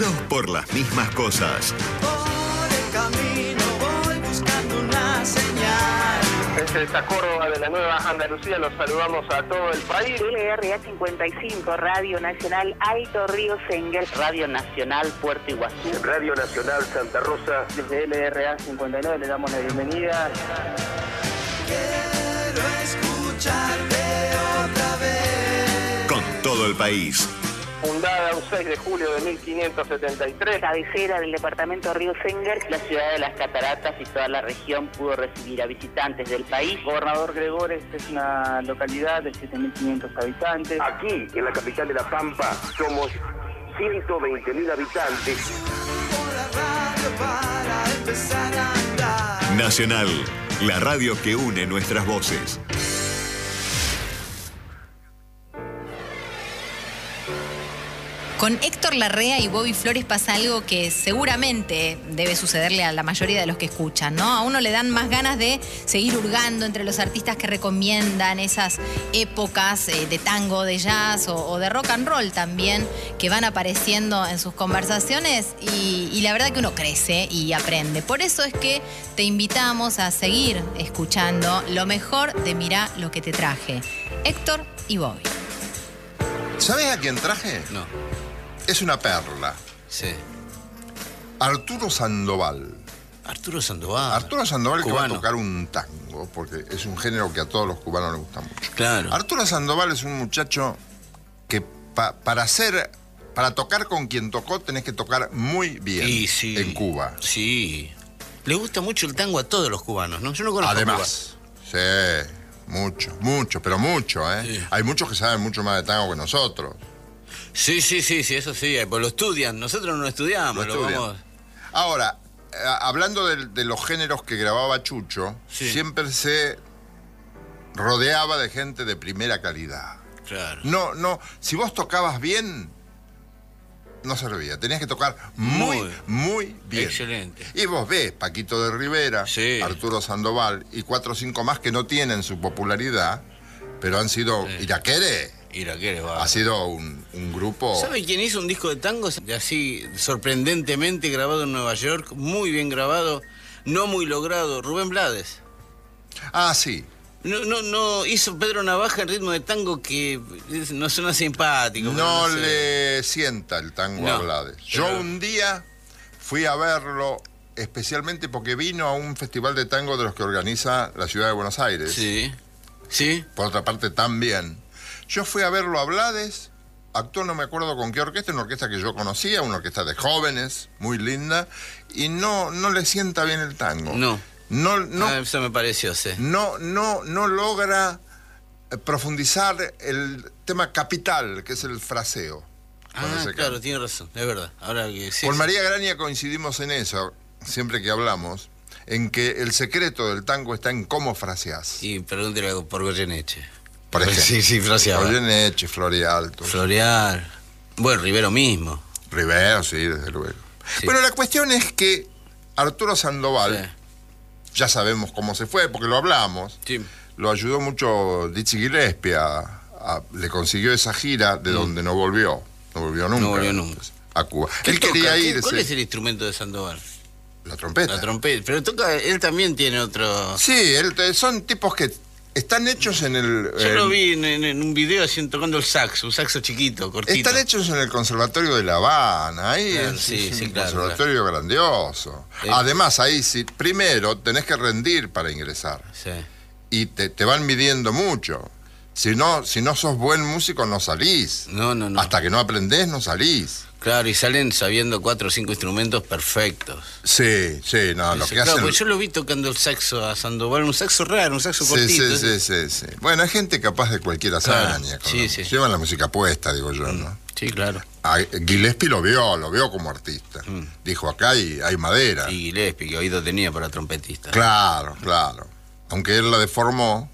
Todos por las mismas cosas. Por el camino voy buscando una señal. Desde esta Córdoba de la Nueva Andalucía los saludamos a todo el país. LRA 55, Radio Nacional Alto Río Senguel, Radio Nacional Puerto Iguazú, Radio Nacional Santa Rosa. Desde LRA 59 le damos la bienvenida. Quiero escucharte otra vez. Con todo el país. Fundada un 6 de julio de 1573. cabecera del departamento Río Senguel, la ciudad de las Cataratas y toda la región pudo recibir a visitantes del país. Gobernador Gregores es una localidad de 7.500 habitantes. Aquí, en la capital de La Pampa, somos 120.000 habitantes. Subo la radio para empezar a andar. Nacional, la radio que une nuestras voces. Con Héctor Larrea y Bobby Flores pasa algo que seguramente debe sucederle a la mayoría de los que escuchan, ¿no? A uno le dan más ganas de seguir hurgando entre los artistas que recomiendan esas épocas de tango, de jazz o de rock and roll también, que van apareciendo en sus conversaciones y la verdad que uno crece y aprende. Por eso es que te invitamos a seguir escuchando lo mejor de Mirá lo que te traje. Héctor y Bobby. ¿Sabes a quién traje? No. Es una perla. Sí. Arturo Sandoval. Arturo Sandoval. Arturo Sandoval que va a Cubano. tocar un tango, porque es un género que a todos los cubanos les gusta mucho. Claro. Arturo Sandoval es un muchacho que para tocar con quien tocó tenés que tocar muy bien Y sí. en Cuba. Sí. Le gusta mucho el tango a todos los cubanos, ¿no? Yo no conozco Además, sí, mucho, pero mucho, ¿eh? Sí. Hay muchos que saben mucho más de tango que nosotros. Sí, eso sí, pues lo estudian. Nosotros no lo estudiamos, Lo lo estudian. vamos... Ahora, hablando de los géneros que grababa Chucho, Sí. siempre se rodeaba de gente de primera calidad. Claro. No, si vos tocabas bien, no servía. Tenías que tocar muy bien. Excelente. Y vos ves Paquito de Rivera, Sí. Arturo Sandoval y 4 o 5 más que no tienen su popularidad, pero han sido... Sí. Iraquere Iraquere, va. ha sido un grupo... ¿Sabe quién hizo un disco de tangos así sorprendentemente grabado en Nueva York? Muy bien grabado, no muy logrado. Rubén Blades. Ah, sí. No hizo Pedro Navaja en ritmo de tango que no suena simpático. pero No sé. le sienta el tango a No, Blades. Yo pero- un día fui a verlo especialmente porque vino a un festival de tango de los que organiza la ciudad de Buenos Aires. Sí. Por otra parte, también. Yo fui a verlo a Blades, actuó no me acuerdo con qué orquesta, una orquesta que yo conocía, una orquesta de jóvenes, muy linda, y no le sienta bien el tango. No. No, Eso me pareció, sí. no logra profundizar el tema capital, que es el fraseo. cuando se Claro, canta. tiene razón, es verdad. Ahora que sí. Con sí. María Graña coincidimos en eso, siempre que hablamos, en que el secreto del tango está en cómo fraseás. Y pregúntele por Goyeneche. Por ejemplo. Sí, fraseaba. Goyeneche, Florialto. Floreal. Bueno, Rivero mismo. Rivero, sí, desde luego. Sí. Bueno, la cuestión es que Arturo Sandoval, ya sabemos cómo se fue, porque lo hablamos, Sí. lo ayudó mucho Dizzy Gillespie, le consiguió esa gira de donde no volvió nunca. No volvió nunca. A Cuba. ¿Qué Él toca? quería irse. ¿Cuál es el instrumento de Sandoval? La trompeta. La trompeta. Pero toca, él también tiene otro... Sí, son tipos que están hechos en el... Yo lo vi en un video así tocando el saxo, un saxo chiquito, cortito. Están hechos en el Conservatorio de La Habana, ahí Claro, es, sí, es sí, un claro, conservatorio grandioso. Sí. Además, ahí sí, primero tenés que rendir para ingresar. Sí. Y te van midiendo mucho. Si no sos buen músico, no salís. No. Hasta que no aprendés, no salís. Claro, y salen sabiendo 4 o 5 instrumentos perfectos. Sí, lo que Claro, hacen... pues yo lo vi tocando el saxo a Sandoval, un saxo raro, un saxo Sí, cortito. sí. Bueno, hay gente capaz de cualquier hazaña. Claro, sí. Llevan la música puesta, digo yo, ¿no? Sí, claro. Gillespie lo vio como artista. Dijo, acá hay madera. Y Gillespie, que oído tenía para trompetista. Claro. Aunque él la deformó.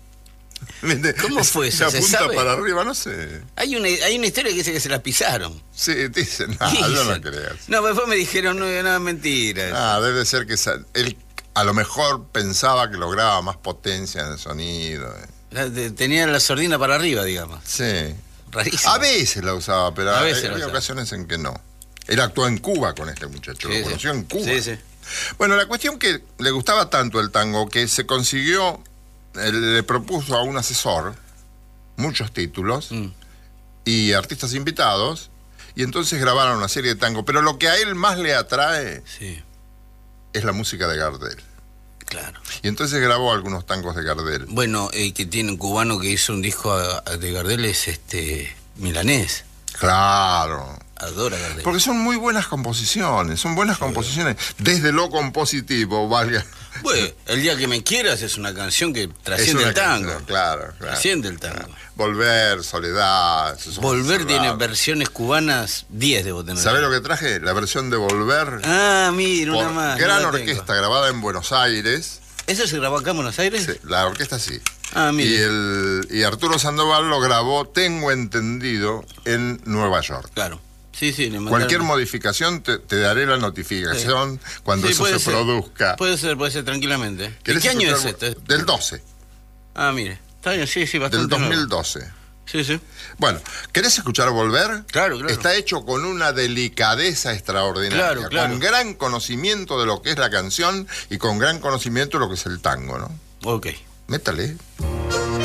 ¿Cómo fue eso? La ¿Se punta sabe? para arriba, no sé. Hay una historia que dice que se la pisaron. Sí, dicen, yo no Dicen. creo. No, después me dijeron, no, mentira. Debe ser que él a lo mejor pensaba que lograba más potencia en el sonido. Tenía la sordina para arriba, digamos. Sí. Rarísimo. A veces la usaba, pero A veces la había usaba. ocasiones en que no. Él actuó en Cuba con este muchacho, Sí, lo conoció en Cuba. Sí, sí. Bueno, la cuestión que le gustaba tanto el tango que se consiguió, le propuso a un asesor muchos títulos y artistas invitados, y entonces grabaron una serie de tango. Pero lo que a él más le atrae Sí, es la música de Gardel. claro. Y entonces grabó algunos tangos de Gardel. Bueno, que tiene un cubano que hizo un disco de Gardel es milanés. Claro. Adora Gardel. Porque son muy buenas composiciones, son buenas composiciones. Desde lo compositivo, valga. Bueno, El día que me quieras es una canción que trasciende Es una el tango. canción, claro. Trasciende el tango. Volver, Soledad. Volver tiene versiones cubanas 10 debo tener. ¿Sabés lo que traje? La versión de Volver. Ah, mira, una por más. gran no la tengo. orquesta grabada en Buenos Aires. ¿Eso se grabó acá en Buenos Aires? Sí, la orquesta sí. Ah, mire. Y Arturo Sandoval lo grabó, tengo entendido, en Nueva York. Claro. Sí, le mandaron. Cualquier modificación te daré la notificación cuando Sí, eso puede se ser. produzca. Puede ser tranquilamente. ¿De ¿Querés qué año es escuchar? esto? Del 12, Ah, mire. Está bien, sí, bastante. del 2012. nuevo. Sí. Bueno, ¿querés escuchar Volver? Claro. Está hecho con una delicadeza extraordinaria, Claro. con gran conocimiento de lo que es la canción y con gran conocimiento de lo que es el tango, ¿no? Ok. Métale.